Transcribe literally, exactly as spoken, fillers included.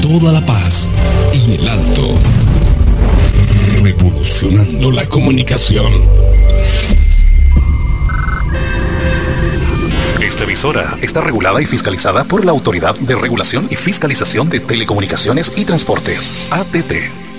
toda la paz y el alto. Revolucionando la comunicación. Esta emisora está regulada y fiscalizada por la Autoridad de Regulación y Fiscalización de Telecomunicaciones y Transportes, A T T.